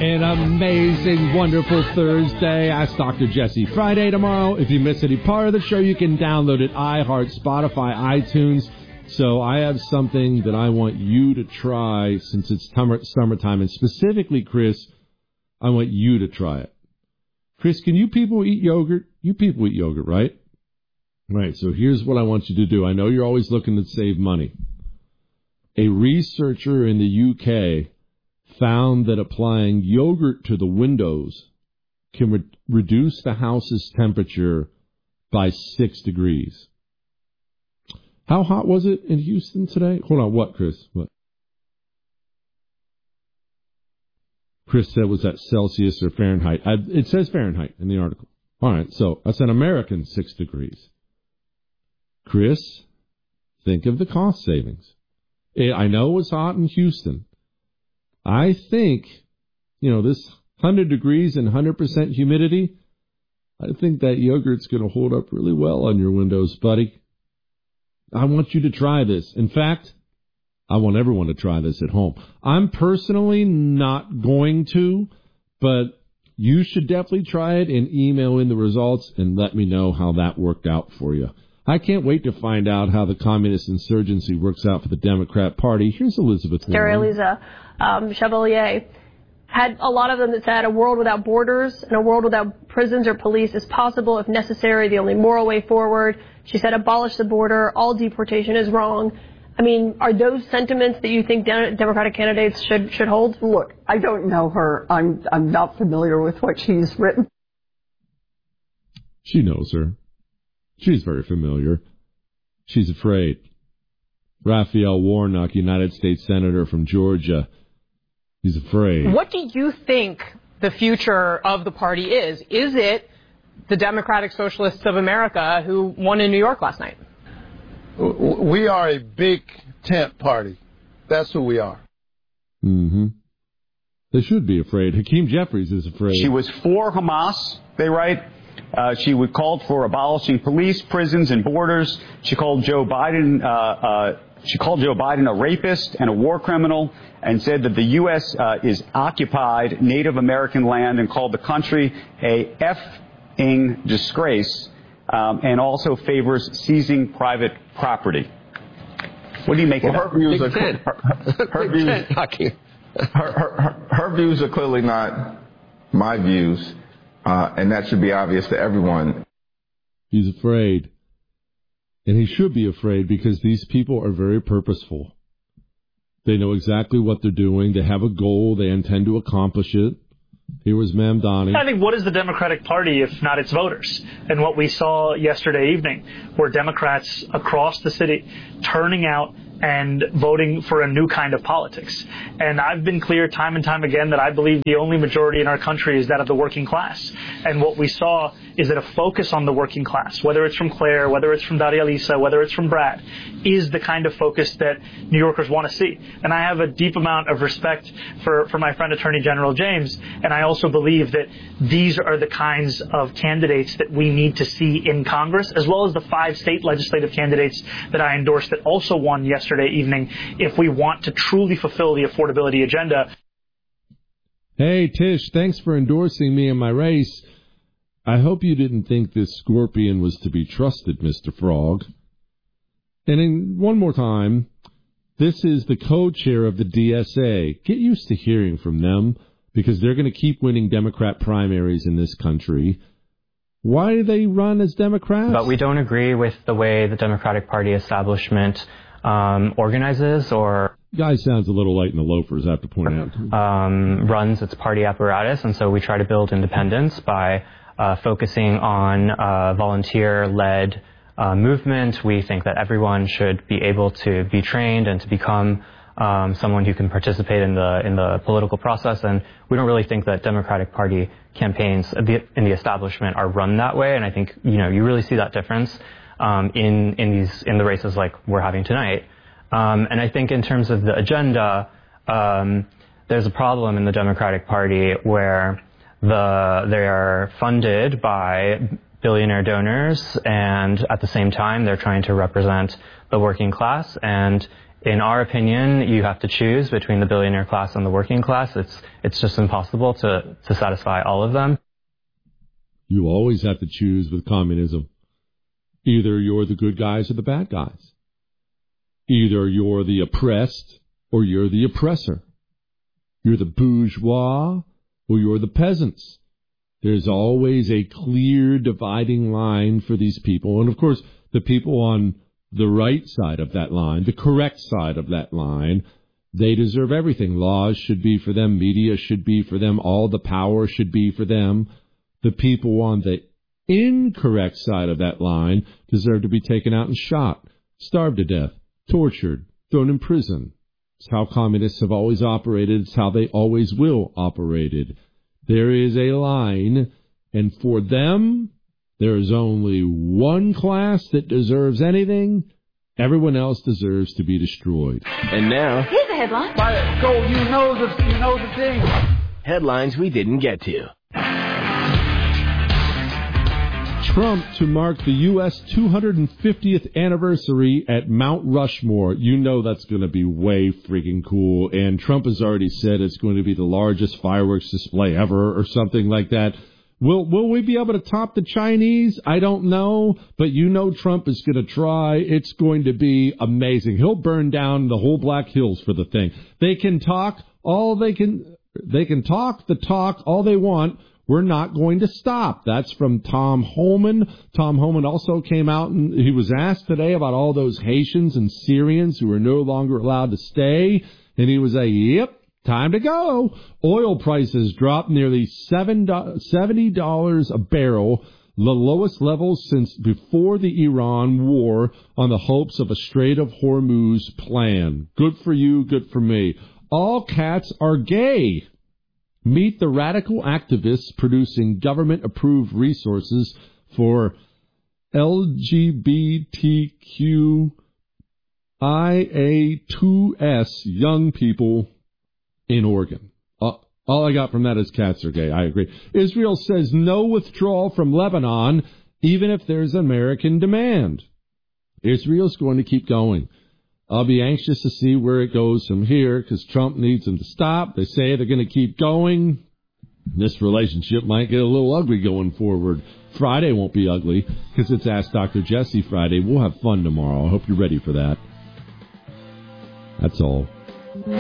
An amazing, wonderful Thursday. Ask Dr. Jesse Friday tomorrow. If you miss any part of the show, you can download it, iHeart, Spotify, iTunes. So I have something that I want you to try since it's summertime. And specifically, Chris, I want you to try it. Chris, can you people eat yogurt? You people eat yogurt, right? Right, so here's what I want you to do. I know you're always looking to save money. A researcher in the UK found that applying yogurt to the windows can reduce the house's temperature by 6 degrees. How hot was it in Houston today? Hold on, what, Chris? What? Chris said, was that Celsius or Fahrenheit? It says Fahrenheit in the article. All right, so that's an American 6 degrees. Chris, think of the cost savings. I know it was hot in Houston. I think, this 100 degrees and 100% humidity, I think that yogurt's going to hold up really well on your windows, buddy. I want you to try this. In fact, I want everyone to try this at home. I'm personally not going to, but you should definitely try it and email in the results and let me know how that worked out for you. I can't wait to find out how the communist insurgency works out for the Democrat Party. Here's Elizabeth Warren. Chevalier had a lot of them that said a world without borders and a world without prisons or police is possible if necessary, the only moral way forward. She said abolish the border, all deportation is wrong. I mean, are those sentiments that you think Democratic candidates should hold? Look, I don't know her. I'm not familiar with what she's written. She knows her. She's very familiar. She's afraid. Raphael Warnock, United States Senator from Georgia. He's afraid. What do you think the future of the party is? Is it the Democratic Socialists of America who won in New York last night? We are a big tent party. That's who we are. Mm-hmm. They should be afraid. Hakeem Jeffries is afraid. She was for Hamas, they write. She called for abolishing police, prisons, and borders. She called Joe Biden a rapist and a war criminal, and said that the U.S. Is occupied Native American land, and called the country a effing disgrace, and also favors seizing private property. What do you make of that? Her views are clearly not my views. And that should be obvious to everyone. He's afraid. And he should be afraid because these people are very purposeful. They know exactly what they're doing. They have a goal. They intend to accomplish it. Here was Mamdani. I think what is the Democratic Party if not its voters? And what we saw yesterday evening were Democrats across the city turning out and voting for a new kind of politics. And I've been clear time and time again that I believe the only majority in our country is that of the working class. And what we saw is that a focus on the working class, whether it's from Claire, whether it's from Daria Lisa, whether it's from Brad, is the kind of focus that New Yorkers want to see. And I have a deep amount of respect for my friend Attorney General James, and I also believe that these are the kinds of candidates that we need to see in Congress, as well as the 5 state legislative candidates that I endorsed that also won yesterday evening, if we want to truly fulfill the affordability agenda. Hey, Tish, thanks for endorsing me in my race. I hope you didn't think this scorpion was to be trusted, Mr. Frog. And one more time, this is the co-chair of the DSA. Get used to hearing from them because they're going to keep winning Democrat primaries in this country. Why do they run as Democrats? But we don't agree with the way the Democratic Party establishment organizes or... Guy sounds a little light in the loafers, I have to point out. Runs its party apparatus, and so we try to build independence by focusing on volunteer-led movement. We think that everyone should be able to be trained and to become someone who can participate in the political process, and we don't really think that Democratic Party campaigns in the establishment are run that way, and I think you really see that difference in the races like we're having tonight. And I think in terms of the agenda, there's a problem in the Democratic Party where they are funded by billionaire donors, and at the same time they're trying to represent the working class. And in our opinion, you have to choose between the billionaire class and the working class. It's just impossible to satisfy all of them. You always have to choose with communism. Either you're the good guys or the bad guys. Either you're the oppressed or you're the oppressor. You're the bourgeois or you're the peasants. There's always a clear dividing line for these people. And, of course, the people on the right side of that line, the correct side of that line, they deserve everything. Laws should be for them. Media should be for them. All the power should be for them. The people on the incorrect side of that line deserve to be taken out and shot, starved to death, tortured, thrown in prison. It's how communists have always operated. It's how they always will operate. There is a line, and for them, there is only one class that deserves anything. Everyone else deserves to be destroyed. And now, here's the headline. Go, you know the thing. Headlines we didn't get to. Trump to mark the U.S. 250th anniversary at Mount Rushmore. You know that's going to be way freaking cool. And Trump has already said it's going to be the largest fireworks display ever or something like that. Will we be able to top the Chinese? I don't know. But you know Trump is going to try. It's going to be amazing. He'll burn down the whole Black Hills for the thing. They can talk all they can talk the talk all they want. We're not going to stop. That's from Tom Homan. Tom Homan also came out and he was asked today about all those Haitians and Syrians who are no longer allowed to stay. And he was like, yep, time to go. Oil prices dropped nearly $70 a barrel, the lowest level since before the Iran war, on the hopes of a Strait of Hormuz plan. Good for you, good for me. All cats are gay. Meet the radical activists producing government-approved resources for LGBTQIA2S young people in Oregon. All I got from that is cats are gay. I agree. Israel says no withdrawal from Lebanon, even if there's American demand. Israel's going to keep going. I'll be anxious to see where it goes from here because Trump needs them to stop. They say they're going to keep going. This relationship might get a little ugly going forward. Friday won't be ugly because it's Ask Dr. Jesse Friday. We'll have fun tomorrow. I hope you're ready for that. That's all.